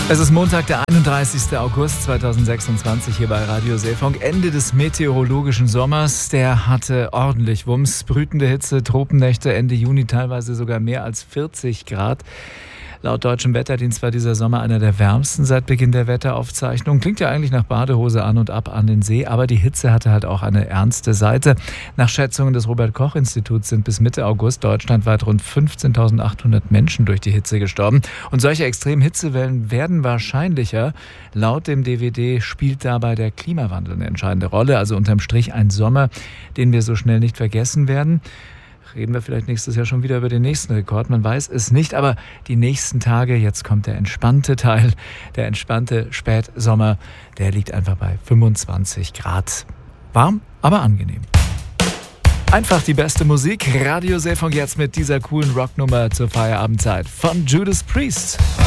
Es ist Montag, der 31. August 2026 hier bei Radio Seefunk. Ende des meteorologischen Sommers. Der hatte ordentlich Wumms. Brütende Hitze, Tropennächte, Ende Juni teilweise sogar mehr als 40 Grad. Laut deutschem Wetterdienst war dieser Sommer einer der wärmsten seit Beginn der Wetteraufzeichnung. Klingt ja eigentlich nach Badehose an und ab an den See, aber die Hitze hatte halt auch eine ernste Seite. Nach Schätzungen des Robert-Koch-Instituts sind bis Mitte August deutschlandweit rund 15.800 Menschen durch die Hitze gestorben. Und solche extremen Hitzewellen werden wahrscheinlicher. Laut dem DWD spielt dabei der Klimawandel eine entscheidende Rolle. Also unterm Strich ein Sommer, den wir so schnell nicht vergessen werden. Reden wir vielleicht nächstes Jahr schon wieder über den nächsten Rekord. Man weiß es nicht, aber die nächsten Tage, jetzt kommt der entspannte Teil, der entspannte Spätsommer, der liegt einfach bei 25 Grad. Warm, aber angenehm. Einfach die beste Musik. Radio Seefunk jetzt mit dieser coolen Rocknummer zur Feierabendzeit von Judas Priest.